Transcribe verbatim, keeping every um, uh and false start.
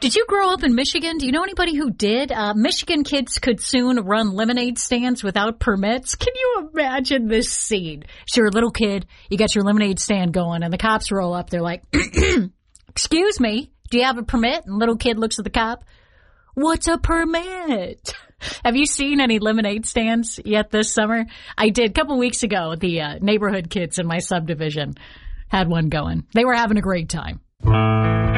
Did you grow up in Michigan? Do you know anybody who did? Uh, Michigan kids could soon run lemonade stands without permits. Can you imagine this scene? So you're a little kid, you got your lemonade stand going, and the cops roll up. They're like, excuse me, do you have a permit? And little kid looks at the cop. What's a permit? Have you seen any lemonade stands yet this summer? I did a couple weeks ago. The uh, neighborhood kids in my subdivision had one going. They were having a great time.